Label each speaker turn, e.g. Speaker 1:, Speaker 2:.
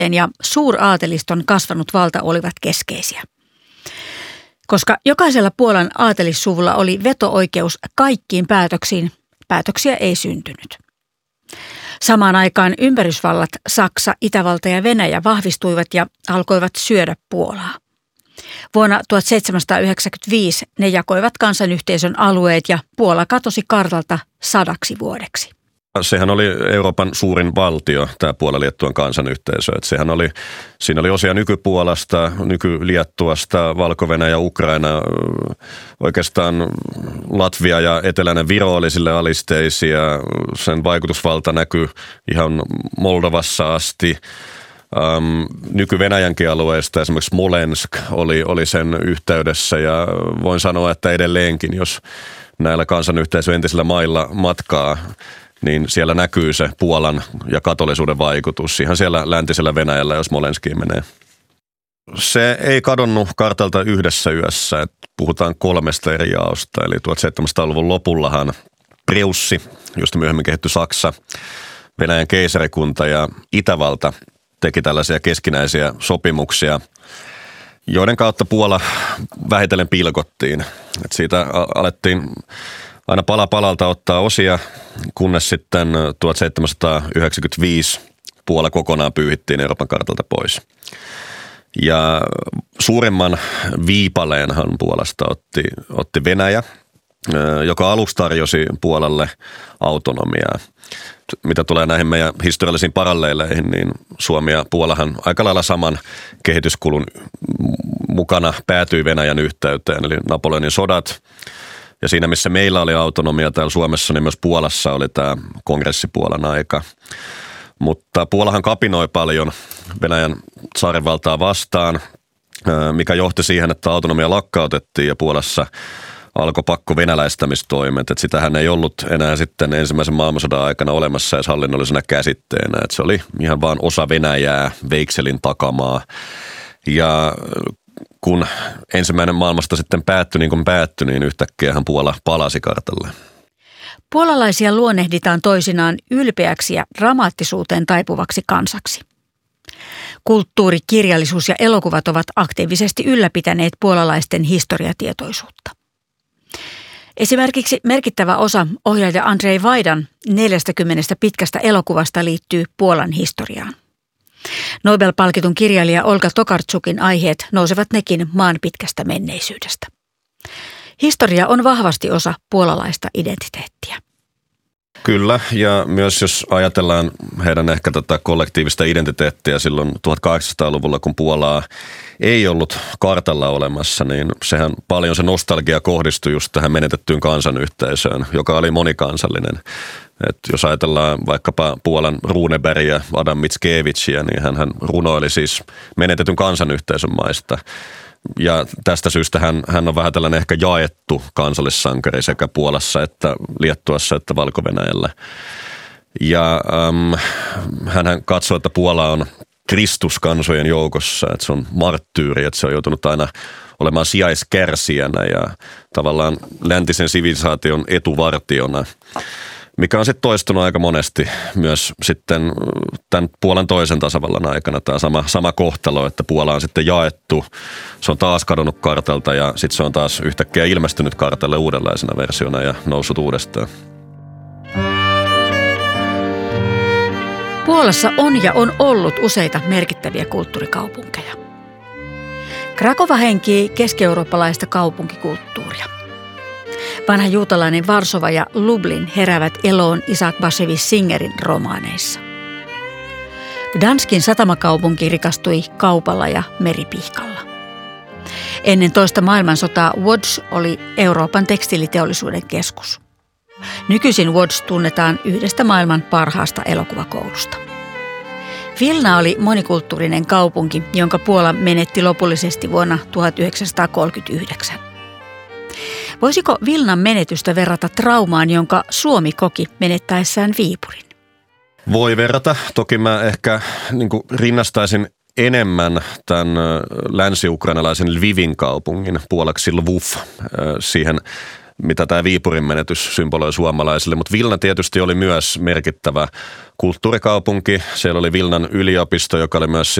Speaker 1: suhteen ja suuraateliston kasvanut valta olivat keskeisiä. Koska jokaisella Puolan aatelissuvulla oli veto-oikeus kaikkiin päätöksiin, päätöksiä ei syntynyt. Samaan aikaan ympärysvallat Saksa, Itävalta ja Venäjä vahvistuivat ja alkoivat syödä Puolaa. Vuonna 1795 ne jakoivat kansanyhteisön alueet ja Puola katosi kartalta 100 vuodeksi.
Speaker 2: Sehän oli Euroopan suurin valtio, tämä Puola-Liettuan kansanyhteisö. Että siinä oli osia nyky-Puolasta, nyky-Liettuasta, Valko-Venäjä, Ukraina, oikeastaan Latvia ja eteläinen Viro oli sille alisteisia. Sen vaikutusvalta näkyi ihan Moldovassa asti. Nyky-Venäjänkin alueesta esimerkiksi Smolensk oli sen yhteydessä ja voin sanoa, että edelleenkin, jos näillä kansanyhteisön entisillä mailla matkaa, niin siellä näkyy se Puolan ja katolisuuden vaikutus ihan siellä läntisellä Venäjällä, jos Smolenskiin menee. Se ei kadonnut kartalta yhdessä yössä, että puhutaan 3 eri jaosta. Eli 1700-luvun lopullahan Preussi, josta myöhemmin kehittyi Saksa, Venäjän keisarikunta ja Itävalta teki tällaisia keskinäisiä sopimuksia, joiden kautta Puola vähitellen pilkottiin. Et siitä alettiin aina pala palalta ottaa osia, kunnes sitten 1795 Puola kokonaan pyyhittiin Euroopan kartalta pois. Ja suurimman viipaleenhan Puolasta otti Venäjä, joka aluksi tarjosi Puolalle autonomiaa. Mitä tulee näihin meidän historiallisiin paralleeleihin, niin Suomi ja Puolahan aika lailla saman kehityskulun mukana päätyi Venäjän yhteyteen, eli Napoleonin sodat. Ja siinä, missä meillä oli autonomia täällä Suomessa, niin myös Puolassa oli tämä kongressipuolan aika. Mutta Puolahan kapinoi paljon Venäjän tsaarinvaltaa vastaan, mikä johti siihen, että autonomia lakkautettiin ja Puolassa alkoi pakko venäläistämistoimet. Että sitähän ei ollut enää sitten ensimmäisen maailmansodan aikana olemassa edes hallinnollisena käsitteenä. Että se oli ihan vaan osa Venäjää, veikselin takamaa. Ja kun ensimmäinen maailmasta sitten päättyi niin kuin päättyi, niin yhtäkkiähän Puola palasi kartalle.
Speaker 1: Puolalaisia luonnehditaan toisinaan ylpeäksi ja dramaattisuuteen taipuvaksi kansaksi. Kulttuuri, kirjallisuus ja elokuvat ovat aktiivisesti ylläpitäneet puolalaisten historiatietoisuutta. Esimerkiksi merkittävä osa ohjaaja Andrzej Wajdan 40 pitkästä elokuvasta liittyy Puolan historiaan. Nobel-palkitun kirjailija Olga Tokarczukin aiheet nousevat nekin maan pitkästä menneisyydestä. Historia on vahvasti osa puolalaista identiteettiä.
Speaker 2: Kyllä, ja myös jos ajatellaan heidän ehkä tätä kollektiivista identiteettiä silloin 1800-luvulla, kun Puolaa ei ollut kartalla olemassa, niin sehän paljon se nostalgia kohdistui just tähän menetettyyn kansanyhteisöön, joka oli monikansallinen. Et jos ajatellaan vaikkapa Puolan Runebergia, Adam Mickiewiczia, niin hän runoili siis menetetyn kansanyhteisön maista. Ja tästä syystä hän on vähän tällainen ehkä jaettu kansallissankari sekä Puolassa että Liettuassa että Valko-Venäjällä. Ja hän katsoo, että Puola on Kristus kansojen joukossa, että se on marttyyri, että se on joutunut aina olemaan sijaiskärsijänä ja tavallaan läntisen sivilisaation etuvartiona, mikä on sitten toistunut aika monesti myös sitten tämän Puolan toisen tasavallan aikana tämä sama kohtalo, että Puola on sitten jaettu, se on taas kadonnut kartalta ja sitten se on taas yhtäkkiä ilmestynyt kartalle uudenlaisena versiona ja noussut uudestaan.
Speaker 1: Puolassa on ja on ollut useita merkittäviä kulttuurikaupunkeja. Krakova henkii keski-eurooppalaista kaupunkikulttuuria. Vanha juutalainen Varsova ja Lublin heräävät eloon Isaac Bashevis Singerin romaaneissa. Gdanskin satamakaupunki rikastui kaupalla ja meripihkalla. Ennen toista maailmansotaa Łódź oli Euroopan tekstiiliteollisuuden keskus. Nykyisin Łódź tunnetaan yhdestä maailman parhaasta elokuvakoulusta. Vilna oli monikulttuurinen kaupunki, jonka Puola menetti lopullisesti vuonna 1939. Voisiko Vilnan menetystä verrata traumaan, jonka Suomi koki menettäessään Viipurin?
Speaker 2: Voi verrata. Toki mä ehkä rinnastaisin enemmän tämän länsi-ukrainalaisen Lvivin kaupungin, puolaksi Lvov, siihen mitä tämä Viipurin menetys symboloi suomalaisille. Mutta Vilna tietysti oli myös merkittävä kulttuurikaupunki. Siellä oli Vilnan yliopisto, joka oli myös